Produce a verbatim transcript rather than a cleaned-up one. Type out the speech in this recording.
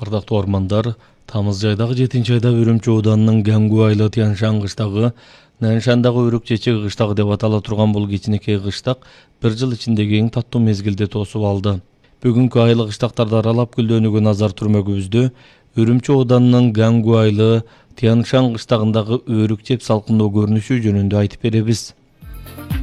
ардактуу ормандар, тамыз айдагы жетинчи айда Үрүмчү ооданынын Гангу айылы Тяншан кыштагы, Наншандагы Өрүк чечеги кыштагы деп атала турган бул кичинекей кыштак бир жыл ичиндеги эң таттуу мезгилди тосуп алды. Бүгүнкү айыл кыштактарды аралап күлдөөнүгө назар түрмөгүбүздө Үрүмчү ооданынын Гангу айылы Тяншан кыштагындагы өрүк чеп салкындоо көрүнүшү жөнүндө айтып беребиз.